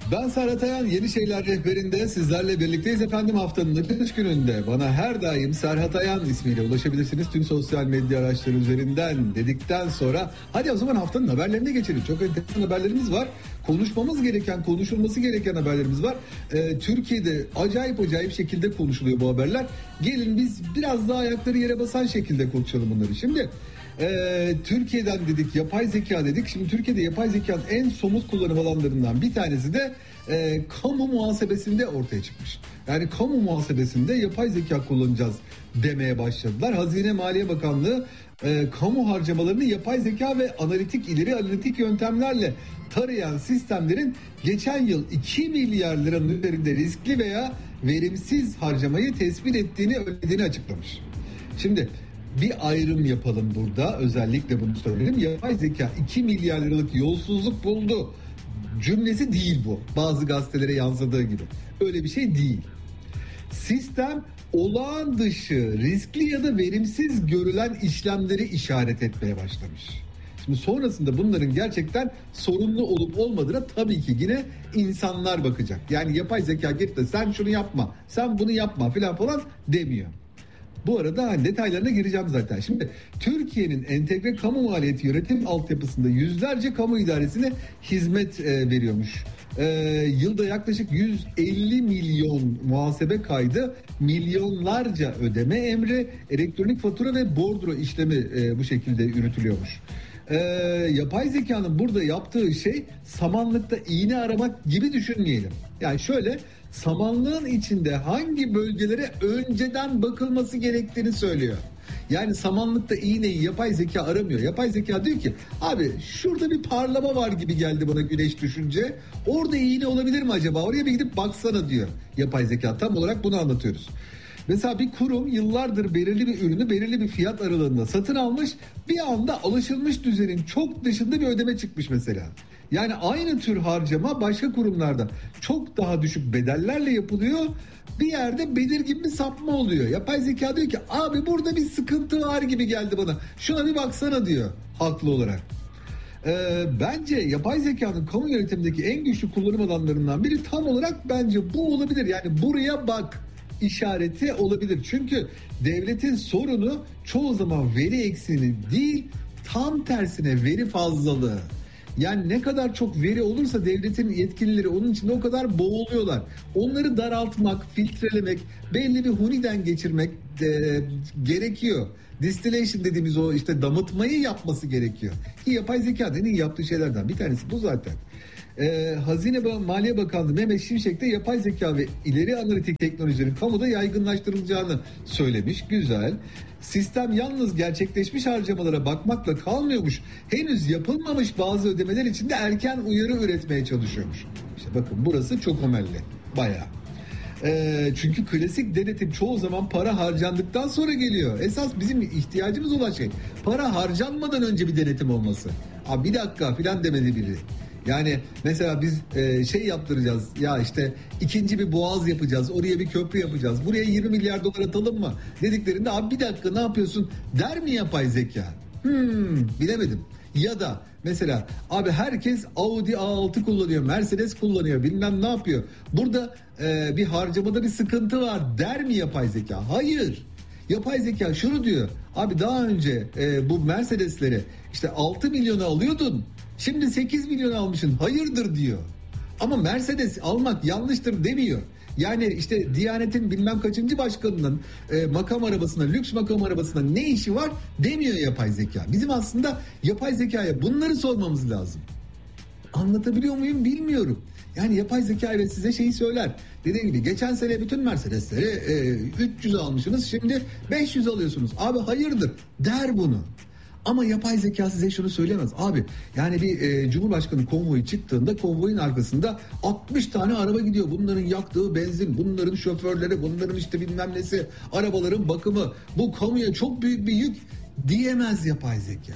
Ben Serhat Ayan, Yeni Şeyler Rehberi'nde sizlerle birlikteyiz efendim. Haftanın açılış gününde bana her daim Serhat Ayan ismiyle ulaşabilirsiniz tüm sosyal medya araçları üzerinden dedikten sonra hadi o zaman haftanın haberlerine geçelim. Çok enteresan haberlerimiz var. Konuşmamız gereken, konuşulması gereken haberlerimiz var. Türkiye'de acayip şekilde konuşuluyor bu haberler. Gelin biz biraz daha ayakları yere basan şekilde konuşalım bunları. Şimdi Türkiye'den dedik, yapay zeka dedik. Şimdi Türkiye'de yapay zekanın en somut kullanım alanlarından bir tanesi de kamu muhasebesinde ortaya çıkmış. Yani kamu muhasebesinde yapay zeka kullanacağız demeye başladılar. Hazine Maliye Bakanlığı kamu harcamalarını yapay zeka ve ileri analitik yöntemlerle tarayan sistemlerin geçen yıl 2 milyar liranın üzerinde riskli veya verimsiz harcamayı tespit önlediğini açıklamış. Şimdi bir ayrım yapalım burada, özellikle bunu söyleyelim. Yapay zeka 2 milyar liralık yolsuzluk buldu cümlesi değil bu. Bazı gazetelere yansıdığı gibi. Öyle bir şey değil. Sistem olağan dışı, riskli ya da verimsiz görülen işlemleri işaret etmeye başlamış. Şimdi sonrasında bunların gerçekten sorunlu olup olmadığına tabii ki yine insanlar bakacak. Yani yapay zeka gelip de sen şunu yapma, sen bunu yapma falan demiyor. Bu arada detaylarına gireceğim zaten. Şimdi Türkiye'nin entegre kamu maliyeti yönetim altyapısında yüzlerce kamu idaresine hizmet veriyormuş. Yılda yaklaşık 150 milyon muhasebe kaydı, milyonlarca ödeme emri, elektronik fatura ve bordro işlemi bu şekilde yürütülüyormuş. Yapay zekanın burada yaptığı şey samanlıkta iğne aramak gibi düşünmeyelim. Yani şöyle, samanlığın içinde hangi bölgelere önceden bakılması gerektiğini söylüyor. Yani samanlıkta iğneyi yapay zeka aramıyor. Yapay zeka diyor ki abi şurada bir parlama var gibi geldi bana güneş düşünce. Orada iğne olabilir mi acaba? Oraya bir gidip baksana diyor yapay zeka. Tam olarak bunu anlatıyoruz. Mesela bir kurum yıllardır belirli bir ürünü belirli bir fiyat aralığında satın almış. Bir anda alışılmış düzenin çok dışında bir ödeme çıkmış mesela. Yani aynı tür harcama başka kurumlarda çok daha düşük bedellerle yapılıyor. Bir yerde belirgin bir sapma oluyor. Yapay zeka diyor ki abi burada bir sıkıntı var gibi geldi bana. Şuna bir baksana diyor haklı olarak. Bence yapay zekanın kamu yönetimindeki en güçlü kullanım alanlarından biri tam olarak bence bu olabilir. Yani buraya bak işareti olabilir. Çünkü devletin sorunu çoğu zaman veri eksiğini değil, tam tersine veri fazlalığı. Yani ne kadar çok veri olursa devletin yetkilileri onun içinde o kadar boğuluyorlar. Onları daraltmak, filtrelemek, belli bir huniden geçirmek gerekiyor. Distillation dediğimiz o işte damıtmayı yapması gerekiyor. Ki yapay zeka en iyi yaptığı şeylerden bir tanesi bu zaten. Hazine Maliye Bakanlığı Mehmet Şimşek de yapay zeka ve ileri analitik teknolojilerin kamuda yaygınlaştırılacağını söylemiş. Güzel. Sistem yalnız gerçekleşmiş harcamalara bakmakla kalmıyormuş. Henüz yapılmamış bazı ödemeler için de erken uyarı üretmeye çalışıyormuş. İşte bakın burası çok önemli. Bayağı. Çünkü klasik denetim çoğu zaman para harcandıktan sonra geliyor. Esas bizim ihtiyacımız olan şey para harcanmadan önce bir denetim olması. Abi bir dakika filan demedi biri. Yani mesela biz şey yaptıracağız ya işte ikinci bir boğaz yapacağız, oraya bir köprü yapacağız, buraya 20 milyar dolar atalım mı dediklerinde abi bir dakika ne yapıyorsun der mi yapay zeka? Bilemedim. Ya da mesela abi herkes Audi A6 kullanıyor, Mercedes kullanıyor, bilmem ne yapıyor. Burada bir harcamada bir sıkıntı var der mi yapay zeka? Hayır. Yapay zeka şunu diyor. Abi daha önce bu Mercedes'leri işte 6 milyona alıyordun. Şimdi 8 milyon almışsın. Hayırdır diyor. Ama Mercedes almak yanlıştır demiyor. Yani işte Diyanet'in bilmem kaçıncı başkanının makam arabasına, lüks makam arabasına ne işi var demiyor yapay zeka. Bizim aslında yapay zekaya bunları sormamız lazım. Anlatabiliyor muyum bilmiyorum. Yani yapay zeka evet size şeyi söyler. Dediğim gibi geçen sene bütün Mercedes'leri 300 almışsınız, şimdi 500 alıyorsunuz. Abi hayırdır der bunu. Ama yapay zeka size şunu söylemez. Abi yani bir Cumhurbaşkanı konvoyu çıktığında konvoyun arkasında 60 tane araba gidiyor. Bunların yaktığı benzin, bunların şoförleri, bunların işte bilmem nesi, arabaların bakımı. Bu kamuya çok büyük bir yük diyemez yapay zeka.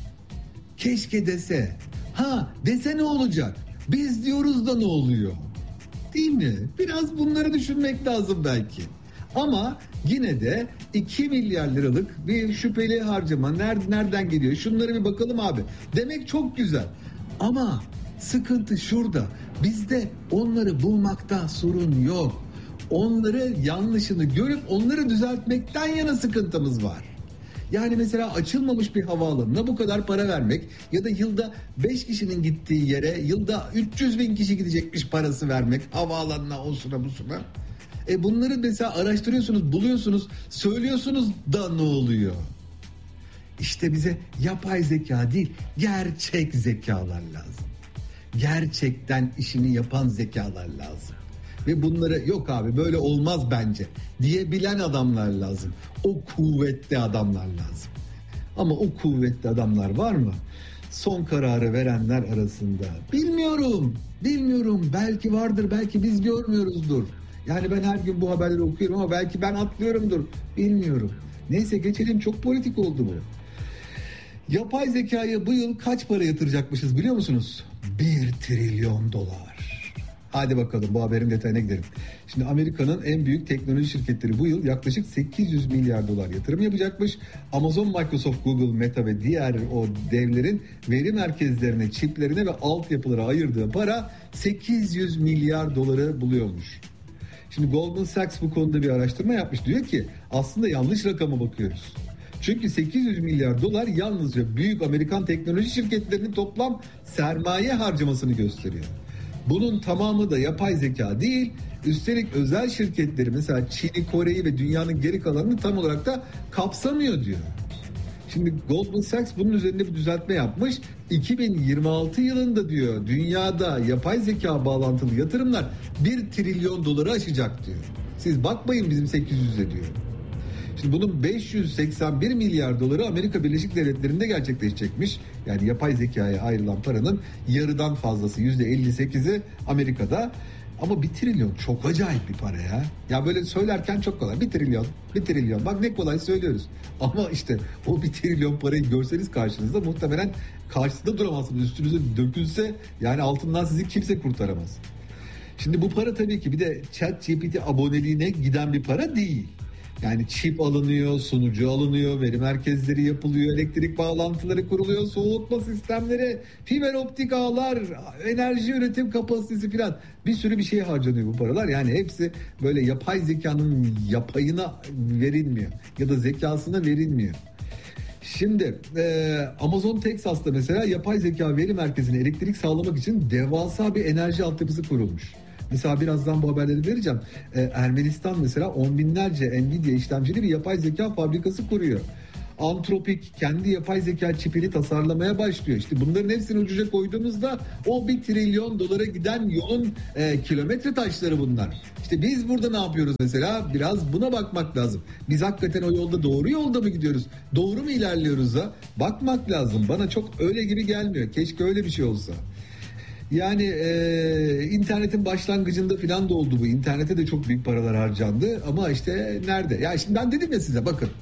Keşke dese. Dese ne olacak? Biz diyoruz da ne oluyor? Değil mi? Biraz bunları düşünmek lazım belki. Ama yine de 2 milyar liralık bir şüpheli harcama nereden geliyor? Şunlara bir bakalım abi. Demek çok güzel. Ama sıkıntı şurada. Bizde onları bulmakta sorun yok. Onları yanlışını görüp onları düzeltmekten yana sıkıntımız var. Yani mesela açılmamış bir havaalanına bu kadar para vermek ya da yılda 5 kişinin gittiği yere yılda 300 bin kişi gidecekmiş parası vermek havaalanına, osuna busuna. Bunları mesela araştırıyorsunuz, buluyorsunuz, söylüyorsunuz da ne oluyor? İşte bize yapay zeka değil, gerçek zekalar lazım. Gerçekten işini yapan zekalar lazım. Ve bunları yok abi böyle olmaz bence diyebilen adamlar lazım. O kuvvetli adamlar lazım. Ama o kuvvetli adamlar var mı? Son kararı verenler arasında. Bilmiyorum. Belki vardır, belki biz görmüyoruzdur. Yani ben her gün bu haberleri okuyorum ama belki ben atlıyorumdur. Bilmiyorum. Neyse geçelim, çok politik oldu bu. Yapay zekaya bu yıl kaç para yatıracakmışız biliyor musunuz? 1 trilyon dolar. Hadi bakalım bu haberin detayına gidelim. Şimdi Amerika'nın en büyük teknoloji şirketleri bu yıl yaklaşık 800 milyar dolar yatırım yapacakmış. Amazon, Microsoft, Google, Meta ve diğer o devlerin veri merkezlerine, çiplerine ve altyapılara ayırdığı para 800 milyar doları buluyormuş. Şimdi Goldman Sachs bu konuda bir araştırma yapmış. Diyor ki aslında yanlış rakama bakıyoruz. Çünkü 800 milyar dolar yalnızca büyük Amerikan teknoloji şirketlerinin toplam sermaye harcamasını gösteriyor. Bunun tamamı da yapay zeka değil. Üstelik özel şirketleri mesela Çin'i, Kore'yi ve dünyanın geri kalanını tam olarak da kapsamıyor diyor. Şimdi Goldman Sachs bunun üzerinde bir düzeltme yapmış. 2026 yılında diyor dünyada yapay zeka bağlantılı yatırımlar 1 trilyon doları aşacak diyor. Siz bakmayın bizim 800'e diyor. Şimdi bunun 581 milyar doları Amerika Birleşik Devletleri'nde gerçekleşecekmiş. Yani yapay zekaya ayrılan paranın yarıdan fazlası, %58'i Amerika'da. Ama 1 trilyon çok acayip bir para ya. Ya böyle söylerken çok kolay. 1 trilyon. Bak ne kolay söylüyoruz. Ama işte o 1 trilyon parayı görseniz karşınızda muhtemelen karşısında duramazsınız. Üstünüze dökülse yani altından sizi kimse kurtaramaz. Şimdi bu para tabii ki bir de ChatGPT aboneliğine giden bir para değil. Yani çip alınıyor, sunucu alınıyor, veri merkezleri yapılıyor, elektrik bağlantıları kuruluyor, soğutma sistemleri, fiber optik ağlar, enerji üretim kapasitesi filan. Bir sürü bir şeye harcanıyor bu paralar. Yani hepsi böyle yapay zekanın yapayına verilmiyor ya da zekasına verilmiyor. Şimdi Amazon Texas'ta mesela yapay zeka veri merkezine elektrik sağlamak için devasa bir enerji altyapısı kurulmuş. Mesela birazdan bu haberleri vereceğim. Ermenistan mesela on binlerce Nvidia işlemcili bir yapay zeka fabrikası kuruyor. Anthropic kendi yapay zeka çipini tasarlamaya başlıyor. İşte bunların hepsini ucuca koyduğumuzda o 1 trilyon dolara giden yolun kilometre taşları bunlar. İşte biz burada ne yapıyoruz mesela? Biraz buna bakmak lazım. Biz hakikaten o yolda doğru yolda mı gidiyoruz? Doğru mu ilerliyoruz da? Bakmak lazım. Bana çok öyle gibi gelmiyor. Keşke öyle bir şey olsa. Yani internetin başlangıcında filan da oldu bu. İnternete de çok büyük paralar harcandı ama işte nerede? Ya şimdi ben dedim ya size bakın.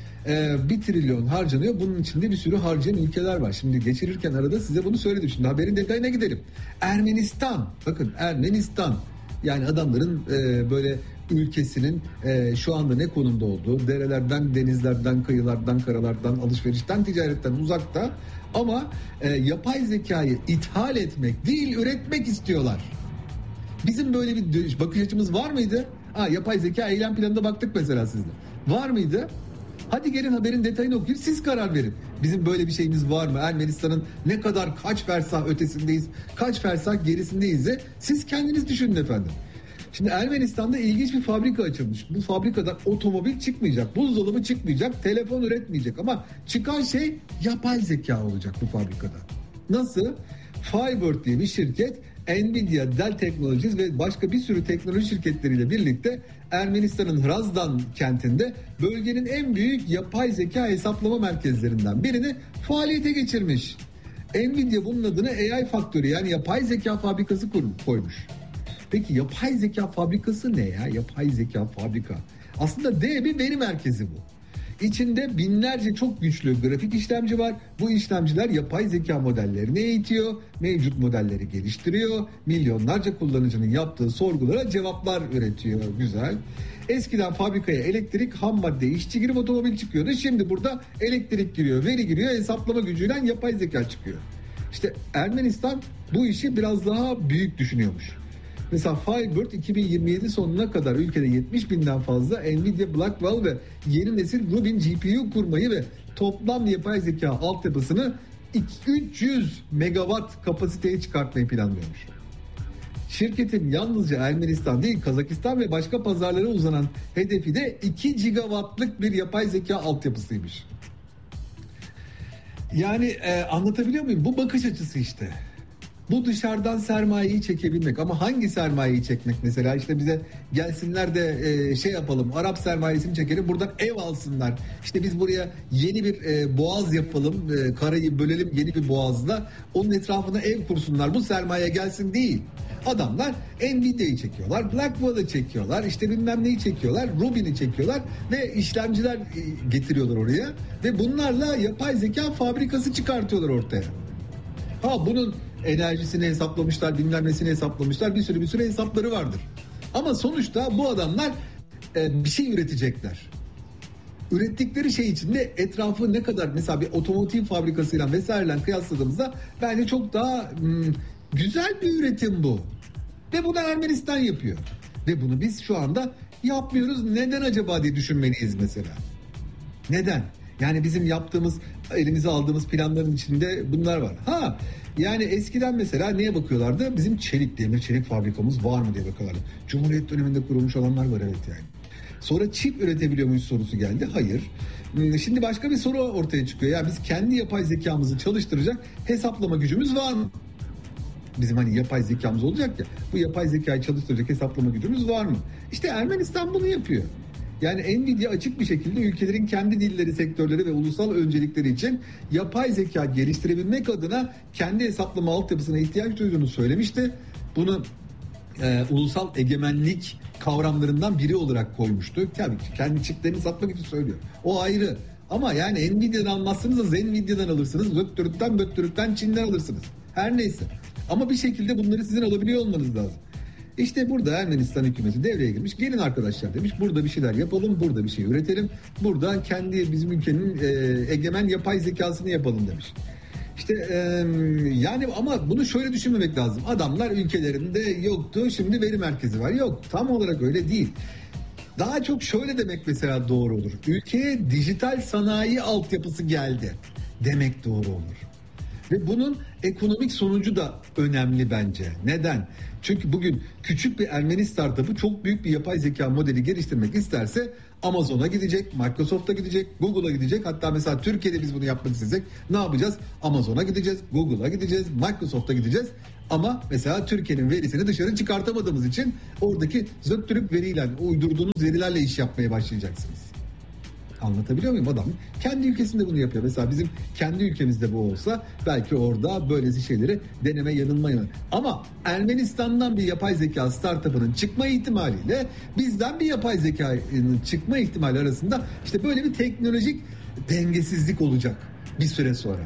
1 trilyon harcanıyor. Bunun içinde bir sürü harcayan ülkeler var. Şimdi geçirirken arada size bunu söyledim. Şimdi haberin detayına gidelim. Ermenistan. Bakın Ermenistan. Yani adamların böyle ülkesinin şu anda ne konumda olduğu, derelerden, denizlerden, kıyılardan, karalardan, alışverişten, ticaretten uzakta ama yapay zekayı ithal etmek değil, üretmek istiyorlar. Bizim böyle bir bakış açımız var mıydı? Yapay zeka eylem planında baktık mesela sizle. Var mıydı? Hadi gelin haberin detayını okuyun, siz karar verin. Bizim böyle bir şeyimiz var mı? Ermenistan'ın ne kadar, kaç fersah ötesindeyiz, kaç fersah gerisindeyiz de siz kendiniz düşünün efendim. Şimdi Ermenistan'da ilginç bir fabrika açılmış. Bu fabrikadan otomobil çıkmayacak, buzdolabı çıkmayacak, telefon üretmeyecek ama çıkan şey yapay zeka olacak bu fabrikada. Nasıl? Firebird diye bir şirket Nvidia, Dell Technologies ve başka bir sürü teknoloji şirketleriyle birlikte Ermenistan'ın Hrazdan kentinde bölgenin en büyük yapay zeka hesaplama merkezlerinden birini faaliyete geçirmiş. Nvidia bunun adını AI Factory yani yapay zeka fabrikası koymuş. Peki yapay zeka fabrikası ne ya? Yapay zeka fabrika. Aslında dev bir veri merkezi bu. İçinde binlerce çok güçlü grafik işlemci var. Bu işlemciler yapay zeka modellerini eğitiyor, mevcut modelleri geliştiriyor, milyonlarca kullanıcının yaptığı sorgulara cevaplar üretiyor. Güzel. Eskiden fabrikaya elektrik, ham madde, işçi girip otomobil çıkıyordu. Şimdi burada elektrik giriyor, veri giriyor, hesaplama gücüyle yapay zeka çıkıyor. İşte Ermenistan bu işi biraz daha büyük düşünüyormuş. Mesela Firebird 2027 sonuna kadar ülkede 70 binden fazla Nvidia Blackwell ve yeni nesil Rubin GPU kurmayı ve toplam yapay zeka altyapısını 300 megawatt kapasiteye çıkartmayı planlıyormuş. Şirketin yalnızca Ermenistan değil, Kazakistan ve başka pazarlara uzanan hedefi de 2 gigawattlık bir yapay zeka altyapısıymış. Yani anlatabiliyor muyum? Bu bakış açısı işte. Bu dışarıdan sermayeyi çekebilmek. Ama hangi sermayeyi çekmek mesela? İşte bize gelsinler de şey yapalım. Arap sermayesini çekelim. Buradan ev alsınlar. İşte biz buraya yeni bir boğaz yapalım. Karayı bölelim yeni bir boğazla. Onun etrafına ev kursunlar. Bu sermaye gelsin değil. Adamlar Nvidia'yı çekiyorlar. Blackwell'ı çekiyorlar. İşte bilmem neyi çekiyorlar. Rubin'i çekiyorlar. Ve işlemciler getiriyorlar oraya. Ve bunlarla yapay zeka fabrikası çıkartıyorlar ortaya. Ha bunun enerjisini hesaplamışlar, bilmem nesini hesaplamışlar. Bir sürü hesapları vardır. Ama sonuçta bu adamlar bir şey üretecekler. Ürettikleri şey içinde etrafı ne kadar mesela bir otomotiv fabrikasıyla vesaireyle kıyasladığımızda bence çok daha güzel bir üretim bu. Ve bunu Ermenistan yapıyor. Ve bunu biz şu anda yapmıyoruz. Neden acaba diye düşünmeliyiz mesela. Neden? Yani bizim yaptığımız, elimize aldığımız planların içinde bunlar var. Ha, yani eskiden mesela neye bakıyorlardı? Bizim demir çelik fabrikamız var mı diye bakıyorlardı. Cumhuriyet döneminde kurulmuş olanlar var evet yani. Sonra çip üretebiliyor muyuz sorusu geldi. Hayır. Şimdi başka bir soru ortaya çıkıyor. Ya biz kendi yapay zekamızı çalıştıracak hesaplama gücümüz var mı? Bizim hani yapay zekamız olacak ya. Bu yapay zekayı çalıştıracak hesaplama gücümüz var mı? İşte Ermenistan bunu yapıyor. Yani Nvidia açık bir şekilde ülkelerin kendi dilleri, sektörleri ve ulusal öncelikleri için yapay zeka geliştirebilmek adına kendi hesaplama altyapısına ihtiyaç duyduğunu söylemişti. Bunu ulusal egemenlik kavramlarından biri olarak koymuştu. Tabii ki kendi çiplerini satmak için söylüyor. O ayrı. Ama yani Nvidia'dan almazsınız da Zenvidia'dan alırsınız. Böttürük'ten Çin'den alırsınız. Her neyse. Ama bir şekilde bunları sizin alabiliyor olmanız lazım. İşte burada Ermenistan hükümeti devreye girmiş. Gelin arkadaşlar demiş. Burada bir şeyler yapalım. Burada bir şey üretelim. Burada kendi bizim ülkenin egemen yapay zekasını yapalım demiş. İşte yani ama bunu şöyle düşünmemek lazım. Adamlar ülkelerinde yoktu. Şimdi veri merkezi var. Yok. Tam olarak öyle değil. Daha çok şöyle demek mesela doğru olur. Ülkeye dijital sanayi altyapısı geldi demek doğru olur. Ve bunun ekonomik sonucu da önemli bence. Neden? Çünkü bugün küçük bir Ermeni startup'ı çok büyük bir yapay zeka modeli geliştirmek isterse Amazon'a gidecek, Microsoft'a gidecek, Google'a gidecek. Hatta mesela Türkiye'de biz bunu yapmak istesek ne yapacağız? Amazon'a gideceğiz, Google'a gideceğiz, Microsoft'a gideceğiz. Ama mesela Türkiye'nin verisini dışarı çıkartamadığımız için oradaki zöttürük veriyle, uydurduğunuz verilerle iş yapmaya başlayacaksınız. Anlatabiliyor muyum? Adam kendi ülkesinde bunu yapıyor. Mesela bizim kendi ülkemizde bu olsa belki orada böylesi şeyleri deneme yanılma. Ama Ermenistan'dan bir yapay zeka startup'ının çıkma ihtimaliyle bizden bir yapay zekanın çıkma ihtimali arasında işte böyle bir teknolojik dengesizlik olacak bir süre sonra.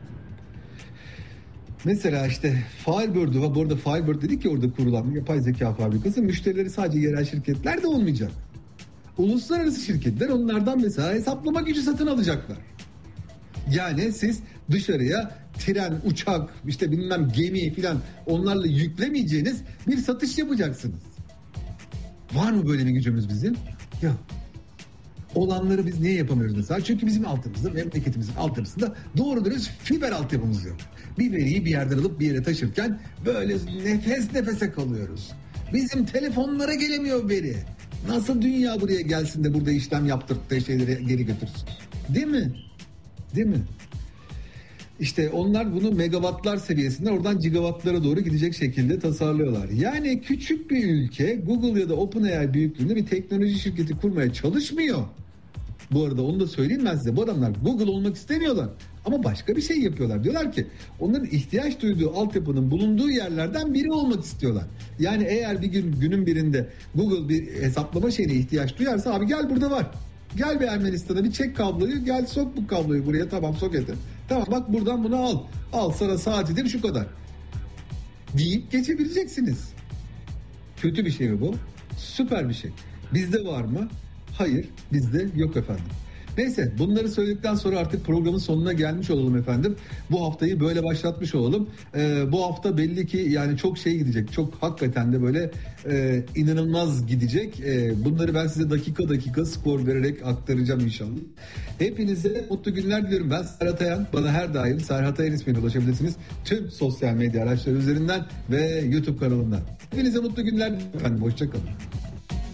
Mesela işte Firebird'u var. Bu arada Firebird dedik ki orada kurulan yapay zeka fabrikası müşterileri sadece yerel şirketler de olmayacak. Uluslararası şirketler onlardan mesela hesaplama gücü satın alacaklar. Yani siz dışarıya tren, uçak, işte bilmem gemi filan onlarla yüklemeyeceğiniz bir satış yapacaksınız. Var mı böyle bir gücümüz bizim? Yok. Olanları biz niye yapamıyoruz mesela? Çünkü bizim altımızda, memleketimizin altyapısında doğru dürüst fiber altyapımız yok. Bir veriyi bir yerden alıp bir yere taşırken böyle nefes nefese kalıyoruz. Bizim telefonlara gelemiyor veri. Nasıl dünya buraya gelsin de burada işlem yaptırdığı şeyleri geri götürsün? Değil mi? Değil mi? İşte onlar bunu megawattlar seviyesinden oradan gigawattlara doğru gidecek şekilde tasarlıyorlar. Yani küçük bir ülke Google ya da OpenAI büyüklüğünde bir teknoloji şirketi kurmaya çalışmıyor. Bu arada onu da söyleyeyim ben size. Bu adamlar Google olmak istemiyorlar. Ama başka bir şey yapıyorlar. Diyorlar ki onların ihtiyaç duyduğu altyapının bulunduğu yerlerden biri olmak istiyorlar. Yani eğer bir günün birinde Google bir hesaplama şeyine ihtiyaç duyarsa abi gel burada var. Gel bir Ermenistan'a bir çek kabloyu, gel sok bu kabloyu buraya, tamam soketi. Tamam bak buradan bunu al. Al sana saatidir şu kadar. Deyip geçebileceksiniz. Kötü bir şey mi bu? Süper bir şey. Bizde var mı? Hayır, bizde yok efendim. Neyse, bunları söyledikten sonra artık programın sonuna gelmiş olalım efendim. Bu haftayı böyle başlatmış olalım. Bu hafta belli ki yani çok şey gidecek. Çok hakikaten de böyle inanılmaz gidecek. Bunları ben size dakika dakika skor vererek aktaracağım inşallah. Hepinize mutlu günler diliyorum. Ben Serhat Ayan. Bana her daim Serhat Ayan ismiyle ulaşabilirsiniz. Tüm sosyal medya araçları üzerinden ve YouTube kanalından. Hepinize mutlu günler efendim. Hoşçakalın.